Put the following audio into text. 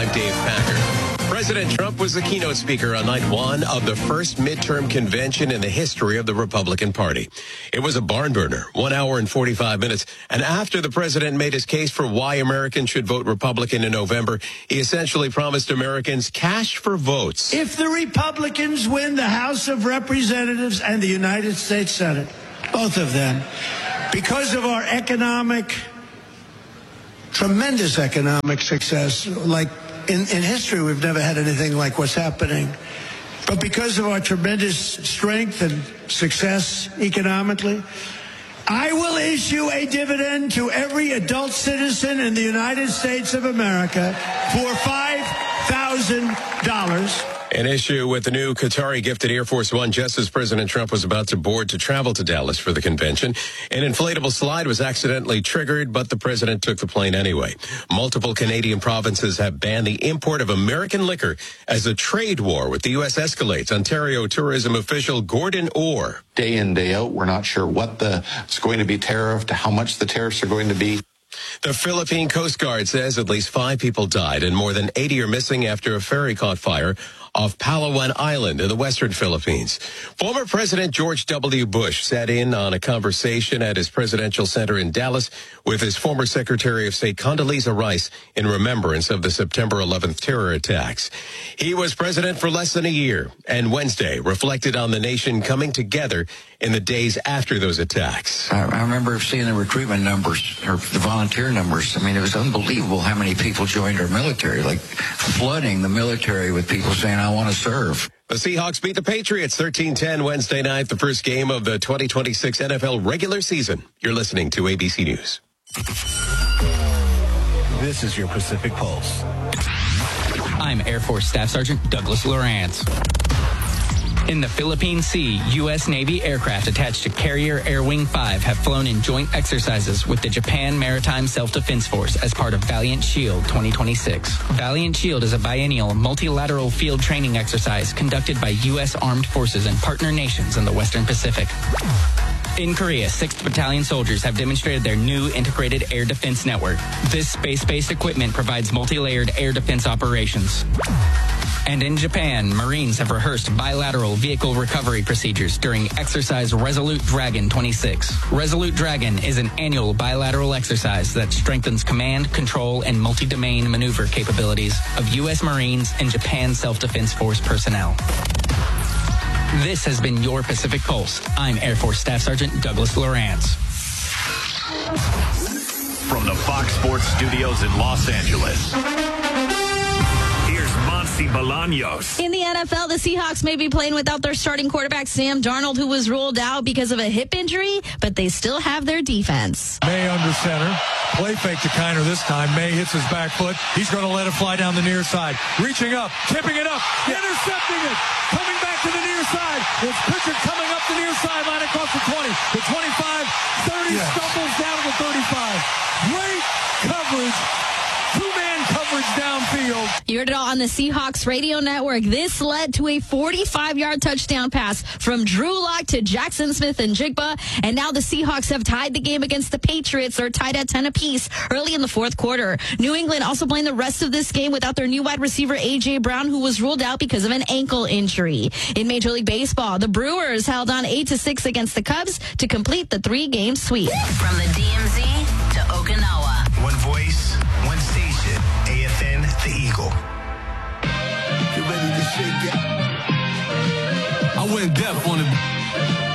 I'm Dave Packer. President Trump was the keynote speaker on night one of the first midterm convention in the history of the Republican Party. It was a barn burner, 1 hour and 45 minutes. And after the president made his case for why Americans should vote Republican in November, he essentially promised Americans cash for votes. If the Republicans win the House of Representatives and the United States Senate, both of them, because of our tremendous economic success, like in history, we've never had anything like what's happening. But because of our tremendous strength and success economically, I will issue a dividend to every adult citizen in the United States of America for $5,000. An issue with the new Qatari-gifted Air Force One just as President Trump was about to board to travel to Dallas for the convention. An inflatable slide was accidentally triggered, but the president took the plane anyway. Multiple Canadian provinces have banned the import of American liquor as the trade war with the U.S. escalates. Ontario tourism official Gordon Orr. Day in, day out, we're not sure what it's going to be tariffed, how much the tariffs are going to be. The Philippine Coast Guard says at least 5 people died and more than 80 are missing after a ferry caught fire off Palawan Island in the western Philippines. Former President George W. Bush sat in on a conversation at his presidential center in Dallas with his former Secretary of State Condoleezza Rice in remembrance of the September 11th terror attacks. He was president for less than a year and Wednesday reflected on the nation coming together in the days after those attacks. I remember seeing the recruitment numbers, or the volunteer numbers. I mean, it was unbelievable how many people joined our military, like flooding the military with people saying, I want to serve. The Seahawks beat the Patriots 13-10 Wednesday night, the first game of the 2026 NFL regular season. You're listening to ABC News. This is your Pacific Pulse. I'm Air Force Staff Sergeant Douglas Lawrence. In the Philippine Sea, U.S. Navy aircraft attached to Carrier Air Wing 5 have flown in joint exercises with the Japan Maritime Self-Defense Force as part of Valiant Shield 2026. Valiant Shield is a biennial multilateral field training exercise conducted by U.S. Armed Forces and partner nations in the Western Pacific. In Korea, 6th Battalion soldiers have demonstrated their new integrated air defense network. This space-based equipment provides multi-layered air defense operations. And in Japan, Marines have rehearsed bilateral vehicle recovery procedures during Exercise Resolute Dragon 26. Resolute Dragon is an annual bilateral exercise that strengthens command, control, and multi-domain maneuver capabilities of U.S. Marines and Japan Self-Defense Force personnel. This has been your Pacific Pulse. I'm Air Force Staff Sergeant Douglas Lawrence. From the Fox Sports Studios in Los Angeles, here's Monty Bolaños. In the NFL, the Seahawks may be playing without their starting quarterback, Sam Darnold, who was ruled out because of a hip injury, but they still have their defense. May under center. Play fake to Kiner this time. May hits his back foot. He's going to let it fly down the near side. Reaching up, tipping it up, intercepting it, coming back to the near side. It's Pritchard coming up the near sideline across the 20, the 25, 30, stumbles down to the 35. Great coverage. Two-man coverage downfield. You heard it all on the Seahawks radio network. This led to a 45-yard touchdown pass from Drew Lock to Jackson Smith and Jigba. And now the Seahawks have tied the game against the Patriots. They're tied at 10 apiece early in the fourth quarter. New England also playing the rest of this game without their new wide receiver, A.J. Brown, who was ruled out because of an ankle injury. In Major League Baseball, the Brewers held on 8-6 against the Cubs to complete the 3-game sweep. From the DMZ to Okinawa. One voice, one station, AFN, the Eagle. Get ready to shake it. I went deaf on it.